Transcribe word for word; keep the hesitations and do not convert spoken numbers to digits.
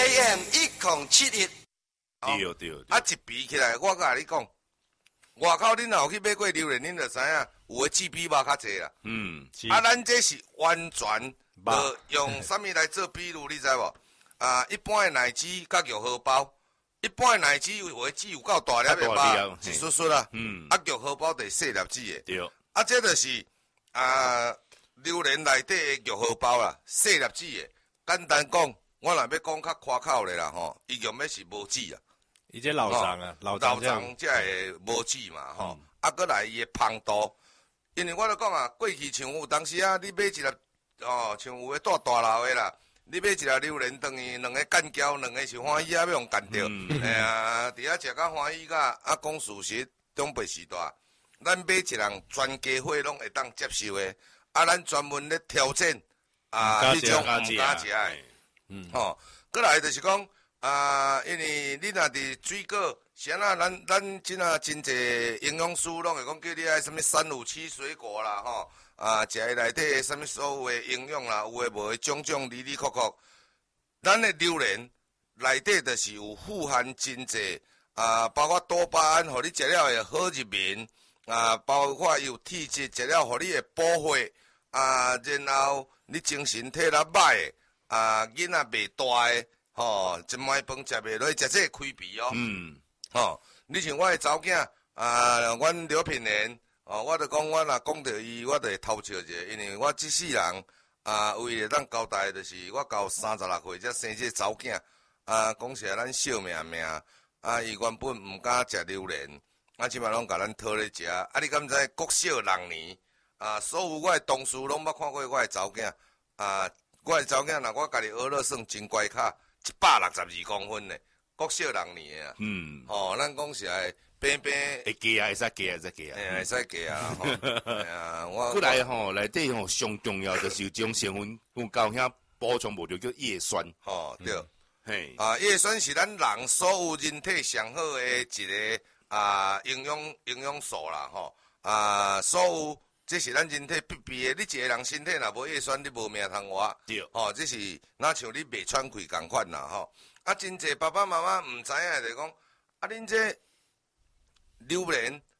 A M 一零七一。 对对。 啊，一比起来，我甲你讲，外口恁若有去买过榴莲，恁就知影有诶 G B 肉较济啦。 嗯。 啊，咱这是完全呃用啥物来做比如，你知无？啊，一般诶奶鸡甲玉荷包，一般诶奶鸡有诶鸡有够大粒诶肉，一丝丝啦。嗯。啊，玉荷包得细粒子诶。 对。 啊，这就是啊榴莲内底诶玉荷包啦，细粒子诶。简单讲，我若要讲较夸口咧啦吼，伊用的是无籽啊。 伊这老张啊，老张才会无籽嘛吼。啊，搁来伊诶芳度，因为我咧讲啊，过去像有当时啊，你买一粒哦，像有诶住大楼诶啦，你买一粒榴莲，等于两个干胶，两个是欢喜啊，要用干掉。哎呀，伫遐食甲欢喜甲啊，讲事实，长辈时代，咱买一人全家伙拢会当接受诶。啊，咱专门咧挑战啊，迄种毋敢食诶。嗯，吼，过来就是讲啊，因为你若伫水果，是安那咱咱即啊真侪营养师拢会讲叫你爱什物三五七水果啦，吼啊，食诶内底什物所有诶营养啦，有诶无诶种种里里扣扣，咱诶榴莲内底就是有富含真侪啊，包括多巴胺，互你食了会好入眠啊，包括有体质食了互你会补血啊，然后你精神体力歹诶。啊，囡仔袂大诶，吼，一摆饭食袂落，食这开鼻哦。嗯，吼，你像我诶查某囝，啊，阮刘品莲，哦，我著讲，我若讲到伊，我著会偷笑者，因为我即世人，啊，唯一当交代就是，我到三十六岁才生这查某囝，啊，讲实咱惜命命，啊，伊原本毋敢食榴莲，啊，即摆拢甲咱讨咧食，啊，你敢知国小六年，啊，所有我诶同事拢捌看过我诶查某囝，啊。我诶查某囝，若我家己学了算真乖卡，一百六十二公分咧，国小六年啊。嗯。吼、哦，咱讲实在，平平会加啊，会使加啊，会使加啊。 会使加啊。吼、哎呀，我。 过来吼，内底吼上重要就是有种成分，有够遐补充无着叫叶酸。 吼、哦，对。嗯、 嘿。 啊，叶酸是咱人所有人体上好诶一个啊营养营养素啦，吼、哦、啊所有。这是咱人体必备的，你一个人身体若无叶酸，你无命通活。对，哦，这是若像你袂喘气共款啦，吼。啊，真侪爸爸妈妈毋知影，就讲啊，恁这榴莲